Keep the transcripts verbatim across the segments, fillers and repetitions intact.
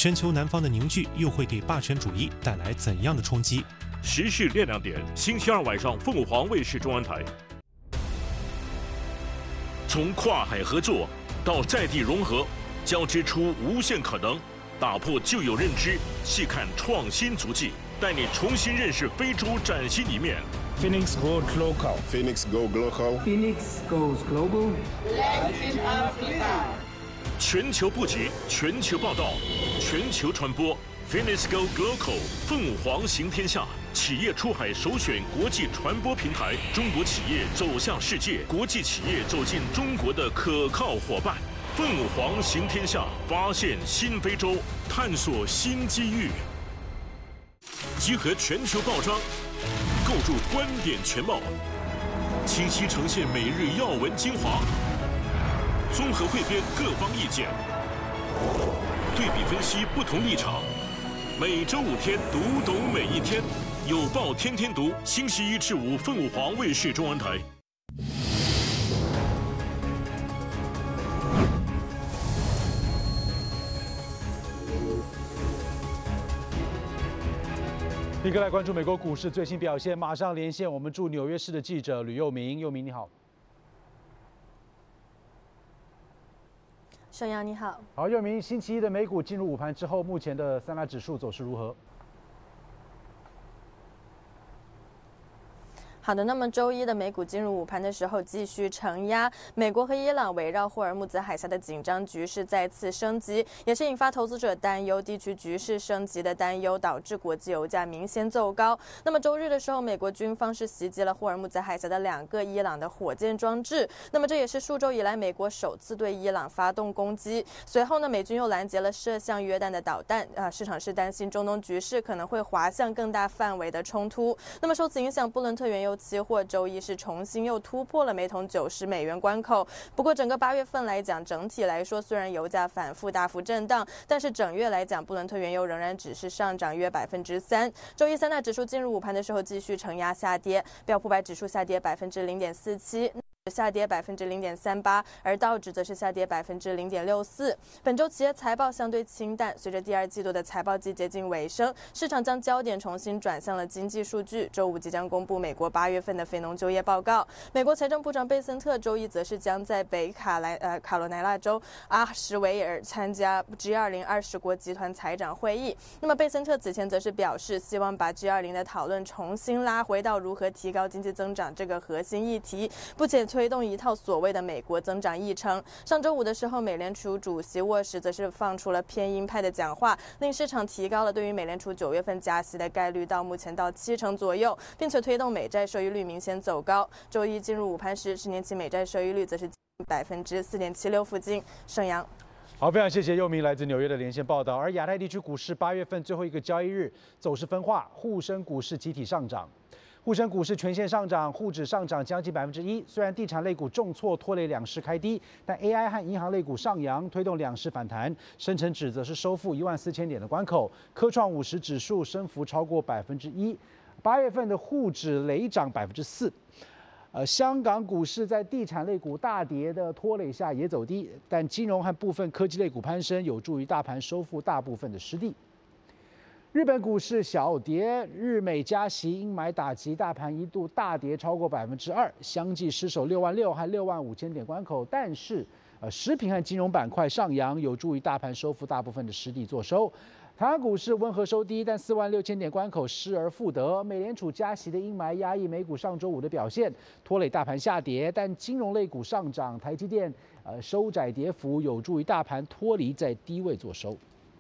全球南方的凝聚又会给霸权主义带来怎样的冲击？ 时事亮亮点，星期二晚上凤凰卫视中文台。从跨海合作到在地融合，交织出无限可能，打破旧有认知，细看创新足迹，带你重新认识非洲崭新一面。 Phoenix Goes Local. Phoenix Go Local. Phoenix Goes Global. Latin Africa. 全球布局，全球报道，全球传播。Phoenix Go Local， 凤凰行天下，企业出海首选国际传播平台，中国企业走向世界，国际企业走进中国的可靠伙伴。凤凰行天下，发现新非洲，探索新机遇，集合全球报章，构筑观点全貌，清晰呈现每日要闻精华，综合汇编各方意见，对比分析不同立场。每周五天，读懂每一天，有报天天读，星期一至五凤凰卫视中文台。 立刻来关注美国股市最新表现，马上连线我们驻纽约市的记者吕佑明。佑明你好。 沈阳你好。 好，佑明，星期一的美股进入午盘之后，目前的三大指数走势如何？ 好的，那么周一的美股进入午盘的时候继续承压，美国和伊朗围绕霍尔木兹海峡的紧张局势再次升级，也是引发投资者担忧地区局势升级的担忧，导致国际油价明显走高。那么周日的时候，美国军方是袭击了霍尔木兹海峡的两个伊朗的火箭装置，那么这也是数周以来美国首次对伊朗发动攻击。随后呢，美军又拦截了射向约旦的导弹，啊，市场是担心中东局势可能会滑向更大范围的冲突。那么受此影响，布伦特原油期货周一是重新又突破了每桶九十美元关口。不过整个八月份来讲，整体来说虽然油价反复大幅震荡，但是整月来讲，布伦特原油仍然只是上涨约百分之三。周一三大指数进入午盘的时候继续承压下跌，标普百指数下跌百分之零点四七。下跌百分之零点三八，而道指则是下跌百分之零点六四。本周企业财报相对清淡，随着第二季度的财报季接近尾声，市场将焦点重新转向了经济数据。周五即将公布美国八月份的非农就业报告。美国财政部长贝森特周一则是将在北卡莱呃卡罗来纳州阿什维尔参加 G 二十 二十国集团财长会议。那么贝森特此前则是表示，希望把 G 二十 的讨论重新拉回到如何提高经济增长这个核心议题，不且推动一套所谓的美国增长议程。上周五的时候，美联储主席沃什则是放出了偏鹰派的讲话，令市场提高了对于美联储九月份加息的概率到目前到七成左右，并且推动美债收益率明显走高。周一进入午盘时，十年期美债收益率则是百分之四点七六附近。沈阳。 好，非常谢谢佑明来自纽约的连线报道。而亚太地区股市八月份最后一个交易日走势分化，沪深股市集体上涨。沪深股市全线上涨，沪指上涨将近百分之一。虽然地产类股重挫拖累两市开低，但 A I 和银行类股上扬，推动两市反弹。深成指则是收复一万四千点的关口，科创五十指数升幅超过百分之一。八月份的沪指累涨百分之四。呃，香港股市在地产类股大跌的拖累下也走低，但金融和部分科技类股攀升，有助于大盘收复大部分的失地。日本股市小跌，日美加息阴霾打击，大盘一度大跌超过百分之二，相继失守六万六和六万五千点关口。但是，呃，食品和金融板块上扬，有助于大盘收复大部分的失地做收。台湾股市温和收低，但四万六千点关口失而复得。美联储加息的阴霾压抑美股上周五的表现，拖累大盘下跌。但金融类股上涨，台积电呃收窄跌幅，有助于大盘脱离在低位做收。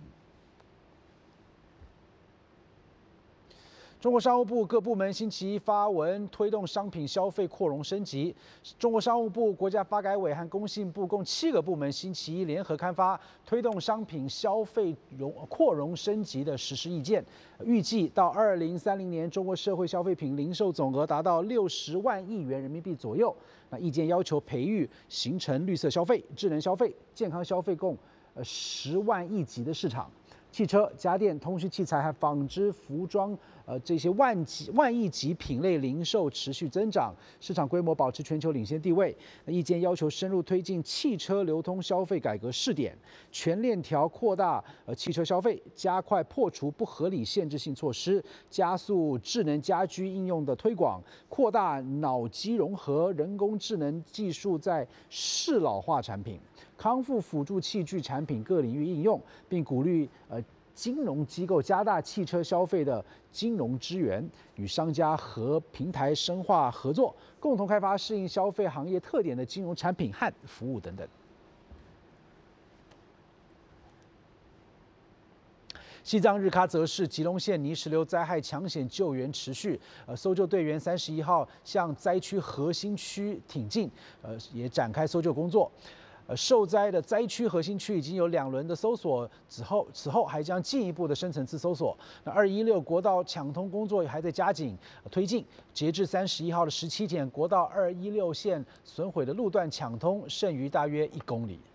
中国商务部各部门星期一发文推动商品消费扩容升级。中国商务部、国家发改委和工信部共七个部门星期一联合刊发推动商品消费容扩容升级的实施意见，预计到二零三零年，中国社会消费品零售总额达到六十万亿元人民币左右。那意见要求培育形成绿色消费、智能消费、健康消费共呃十万亿级的市场。 汽车、家电、通讯器材和纺织、服装，呃，这些万级万亿级品类零售持续增长，市场规模保持全球领先地位。那意见要求深入推进汽车流通消费改革试点，全链条扩大呃汽车消费，加快破除不合理限制性措施，加速智能家居应用的推广，扩大脑机融合、人工智能技术在适老化产品。康复辅助器具产品各领域应用，并鼓励呃金融机构加大汽车消费的金融支援，与商家和平台深化合作，共同开发适应消费行业特点的金融产品和服务等等。西藏日喀则市吉隆县泥石流灾害抢险救援持续，呃，搜救队员三十一号向灾区核心区挺进，呃，也展开搜救工作。呃，受灾的灾区核心区已经有两轮的搜索，此后此后还将进一步的深层次搜索。那二一六国道抢通工作也还在加紧、呃、推进。截至三十一号的十七点，国道二一六线损毁的路段抢通剩余大约一公里。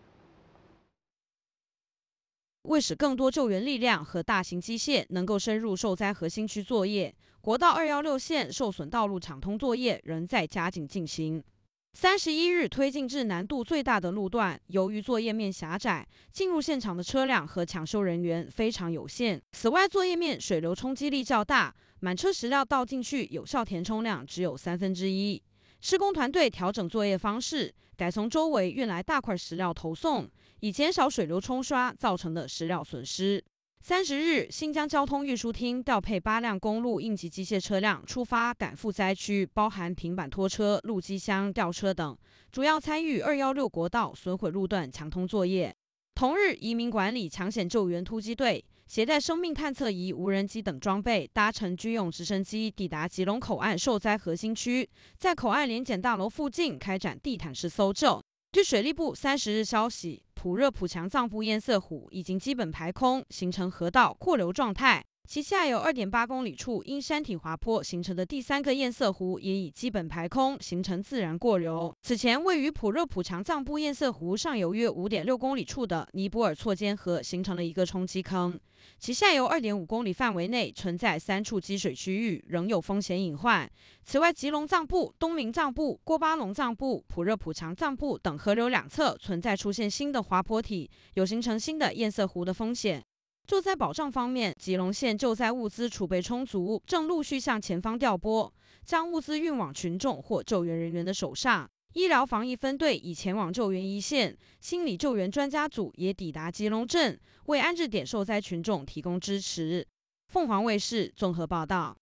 为使更多救援力量和大型机械能够深入受灾核心区作业，国道二一六线受损道路抢通作业仍在加紧进行。三十一日推进至难度最大的路段，由于作业面狭窄，进入现场的车辆和抢修人员非常有限。此外，作业面水流冲击力较大，满车石料倒进去有效填充量只有三分之一。施工团队调整作业方式，改从周围运来大块石料投送，以减少水流冲刷造成的石料损失。三十日，新疆交通运输厅调配八辆公路应急机械车辆出发赶赴灾区，包含平板拖车、路基箱、吊车等，主要参与二一六国道损毁路段抢通作业。同日，移民管理抢险救援突击队携带生命探测仪、无人机等装备，搭乘军用直升机抵达吉隆口岸受灾核心区，在口岸联检大楼附近开展地毯式搜救。据水利部三十日消息，普热普强藏布堰塞湖已经基本排空，形成河道扩流状态。其下有 二点八公里处因山体滑坡形成的第三个堰塞湖也已基本排空，形成自然过流。此前位于普热普强藏布堰塞湖上游约 五点六公里处的尼泊尔错间河形成了一个冲击坑，其下游 二点五公里范围内存在三处积水区域，仍有风险隐患。此外，吉隆藏布、东明藏布、郭巴隆藏布、普热普强藏布等河流两侧存在出现新的滑坡体，有形成新的堰塞湖的风险。救灾保障方面，吉隆县救灾物资储备充足，正陆续向前方调拨，将物资运往群众或救援人员的手上。医疗防疫分队已前往救援一线，心理救援专家组也抵达吉隆镇，为安置点受灾群众提供支持。凤凰卫视综合报道。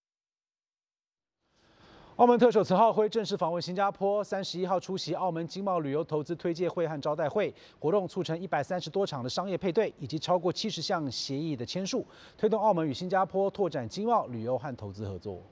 澳门特首陈浩辉正式访问新加坡，三十一号出席澳门经贸旅游投资推介会和招待会活动，促成一百三十多场的商业配对，以及超过七十项协议的签署，推动澳门与新加坡拓展经贸、旅游和投资合作。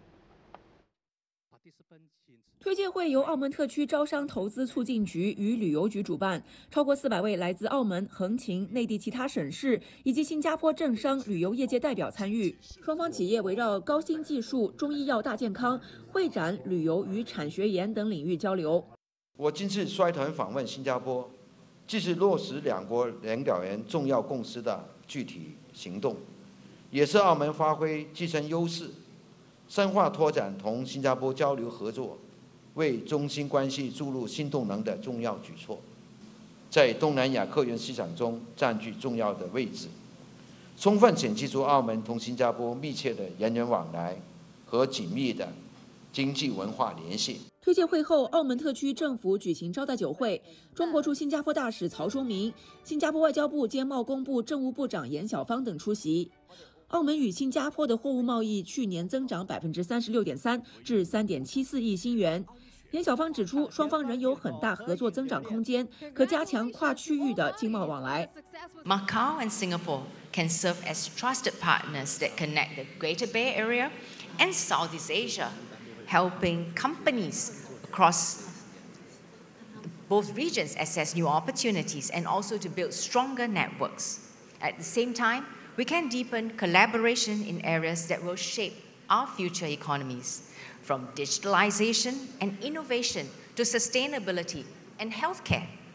推介会由澳门特区招商投资促进局与旅游局主办，超过四百位来自澳门、横琴、内地其他省市以及新加坡政商旅游业界代表参与。双方企业围绕高新技术、中医药大健康、会展、旅游与产学研等领域交流。 我今次率团访问新加坡，既是落实两国领导人重要共识的具体行动，也是澳门发挥自身优势，深化拓展同新加坡交流合作，为中新关系注入新动能的重要举措，在东南亚客源市场中占据重要的位置，充分显示出澳门同新加坡密切的人员往来和紧密的经济文化联系。 推介会后，澳门特区政府举行招待酒会，中国驻新加坡大使曹忠明、新加坡外交部兼贸工部政务部长严晓芳等出席。澳门与新加坡的货物贸易去年增长百分之三十六点三，至三点七四亿新元。严晓芳指出，双方仍有很大合作增长空间，可加强跨区域的经贸往来。 Macau and Singapore can serve as trusted partners that connect the Greater Bay Area and Southeast Asia, helping companies across both regions access new opportunities and also to build stronger networks. At the same time, we can deepen collaboration in areas that will shape our future economies, from digitalization and innovation to sustainability and healthcare.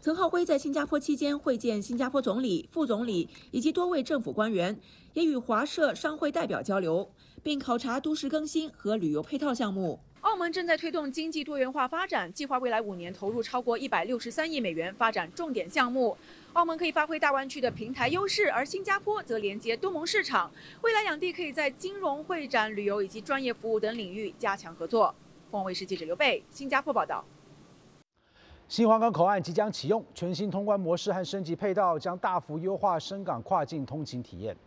曾浩辉在新加坡期间会见新加坡总理、副总理以及多位政府官员，也与华社商会代表交流，并考察都市更新和旅游配套项目。澳门正在推动经济多元化发展，计划未来五年投入超过一百六十三亿美元发展重点项目。澳门可以发挥大湾区的平台优势，而新加坡则连接东盟市场。未来两地可以在金融、会展、旅游以及专业服务等领域加强合作。凤凰卫视记者刘贝，新加坡报道。 新皇岗口岸即将启用，全新通关模式和升级配套将大幅优化深港跨境通勤体验。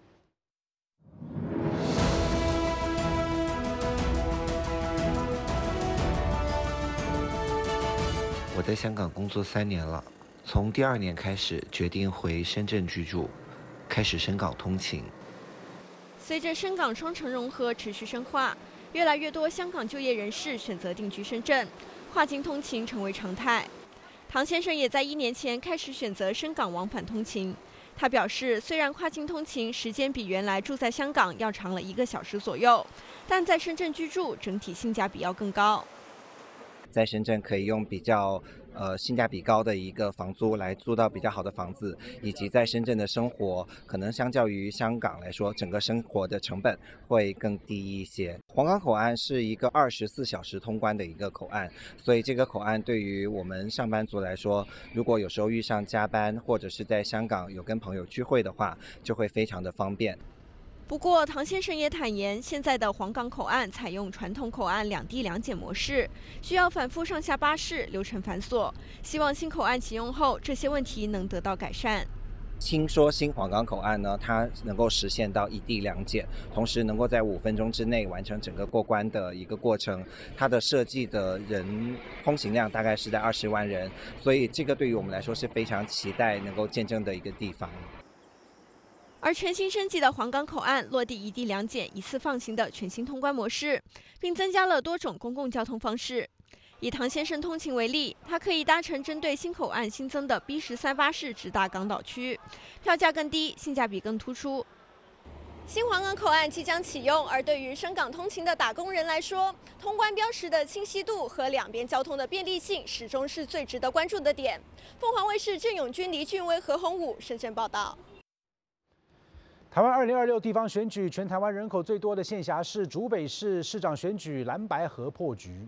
我在香港工作三年了，从第二年开始决定回深圳居住，开始深港通勤。 随着深港双城融合持续深化，越来越多香港就业人士选择定居深圳。跨境通勤成为常态，唐先生也在一年前开始选择深港往返通勤。他表示，虽然跨境通勤时间比原来住在香港要长了一个小时左右，但在深圳居住整体性价比要更高。 在深圳可以用比较呃性价比高的一个房租来租到比较好的房子，以及在深圳的生活可能相较于香港来说，整个生活的成本会更低一些。皇岗口岸是一个二十四小时通关的一个口岸，所以这个口岸对于我们上班族来说，如果有时候遇上加班或者是在香港有跟朋友聚会的话，就会非常的方便。 不过，唐先生也坦言，现在的皇岗口岸采用传统口岸两地两检模式，需要反复上下巴士，流程繁琐。希望新口岸启用后，这些问题能得到改善。 听说新皇岗口岸呢，它能够实现到一地两检，同时能够在五分钟之内完成整个过关的一个过程。它的设计的人通行量大概是在二十万人，所以这个对于我们来说是非常期待能够见证的一个地方。 而全新升级的皇岗口岸落地一地两检、一次放行的全新通关模式，并增加了多种公共交通方式。以唐先生通勤为例，他可以搭乘针对新口岸新增的 B 十三巴士直达港岛区，票价更低，性价比更突出。新皇岗口岸即将启用，而对于深港通勤的打工人来说，通关标识的清晰度和两边交通的便利性始终是最值得关注的点。凤凰卫视郑永军、黎俊威、何宏武深圳报道。 台湾二零二六地方选举，全台湾人口最多的县辖市竹北市市长选举蓝白合破局。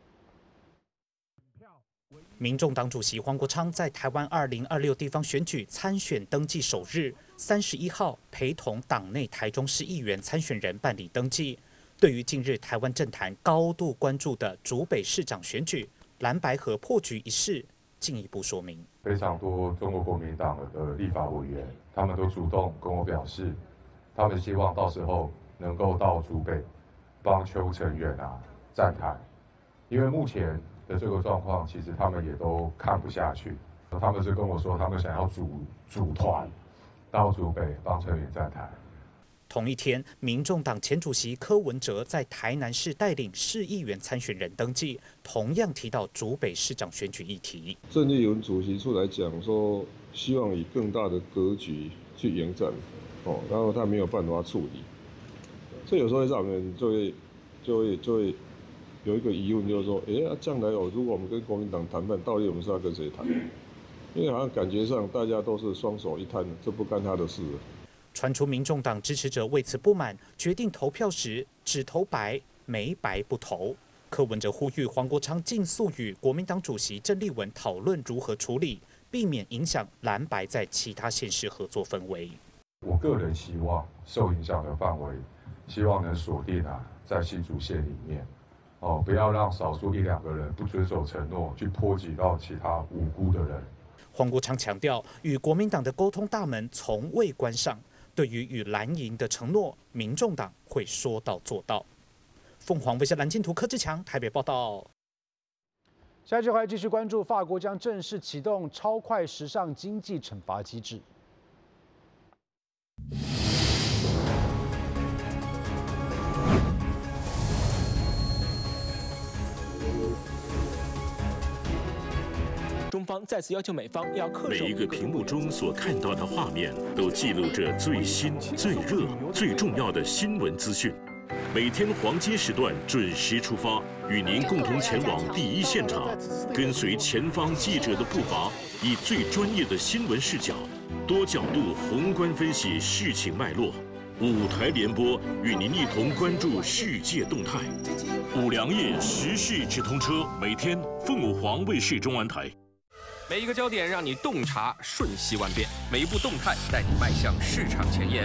民众党主席黄国昌在台湾二零二六地方选举参选登记首日，三十一号陪同党内台中市议员参选人办理登记。对于近日台湾政坛高度关注的竹北市长选举蓝白合破局一事，进一步说明。 非常多中国国民党的立法委员，他们都主动跟我表示，他们希望到时候能够到竹北帮邱成远啊站台，因为目前的这个状况，其实他们也都看不下去。他们是跟我说，他们想要组组团到竹北帮成远站台。 同一天，民众党前主席柯文哲在台南市带领市议员参选人登记，同样提到竹北市长选举议题。 郑丽文主席出来讲说，希望以更大的格局去迎战，哦，然后他没有办法处理，这有时候会让人就会就会就会有一个疑问，就是说，哎、啊，将来哦，如果我们跟国民党谈判，到底我们是要跟谁谈？因为好像感觉上大家都是双手一摊，这不干他的事了。 传出民众党支持者为此不满，决定投票时只投白，没白不投。柯文哲呼吁黄国昌尽速与国民党主席郑丽文讨论如何处理，避免影响蓝白在其他县市合作氛围。 我个人希望受影响的范围，希望能锁定啊在新竹县里面，哦，不要让少数一两个人不遵守承诺，去波及到其他无辜的人。 黄国昌强调，与国民党的沟通大门从未关上。对于与蓝营的承诺，民众党会说到做到。凤凰卫视蓝金图柯志强台北报道。 下一节回来继续关注，法国将正式启动超快时尚经济惩罚机制。 中方再次要求美方要恪守。 每一个屏幕中所看到的画面，都记录着最新、最热、最重要的新闻资讯。每天黄金时段准时出发，与您共同前往第一现场，跟随前方记者的步伐， 以最专业的新闻视角，多角度宏观分析事情脉络。五台联播与您一同关注世界动态。五粮液时事直通车，每天凤凰卫视中安台。 每一个焦点让你洞察瞬息万变，每一步动态带你迈向市场前沿。